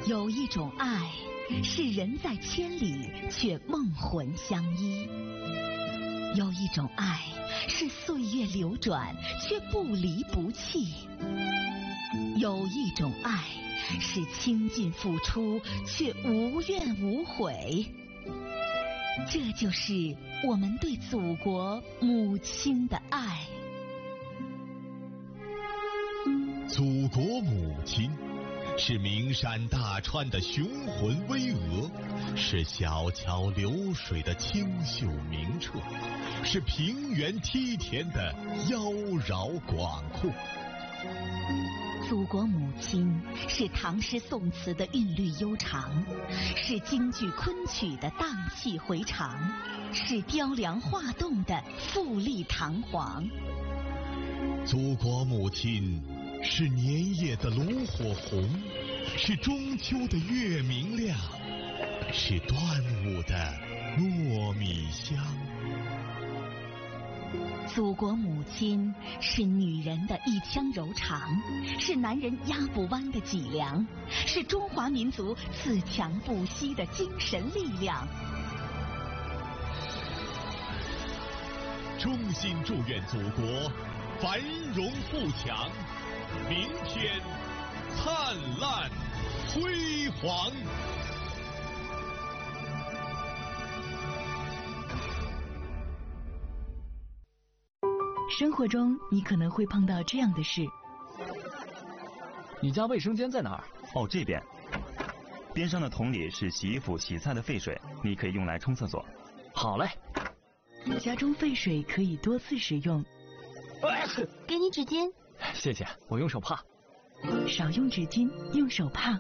有一种爱，是人在千里却梦魂相依；有一种爱，是岁月流转却不离不弃；有一种爱，是倾尽付出却无怨无悔。这就是我们对祖国母亲的爱。 祖国母亲是名山大川的雄浑巍峨，是小桥流水的清秀明澈，是平原梯田的妖娆广阔。 祖国母亲是唐诗宋词的韵律悠长，是京剧昆曲的荡气回肠，是雕梁画栋的富丽堂皇。 祖国母亲是年夜的炉火红，是中秋的月明亮，是端午的糯米香。 祖国母亲是女人的一腔柔肠，是男人压不弯的脊梁，是中华民族自强不息的精神力量。 衷心祝愿祖国繁荣富强，明天灿烂辉煌。 生活中你可能会碰到这样的事。 你家卫生间在哪儿？ 哦，这边。边上的桶里是洗衣服、洗菜的废水，你可以用来冲厕所。 好嘞。 家中废水可以多次使用。 给你纸巾。 谢谢，我用手帕。 少用纸巾，用手帕。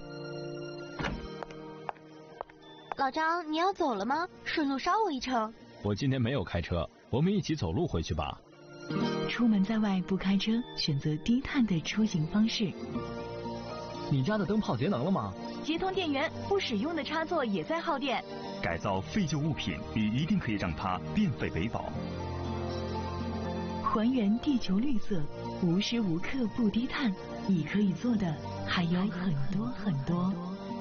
老张，你要走了吗？顺路捎我一程。 我今天没有开车，我们一起走路回去吧。 出门在外不开车，选择低碳的出行方式。 你家的灯泡节能了吗？ 接通电源，不使用的插座也在耗电。 改造废旧物品，你一定可以让它变废为宝。 还原地球绿色，无时无刻不低碳，你可以做的还有很多很多。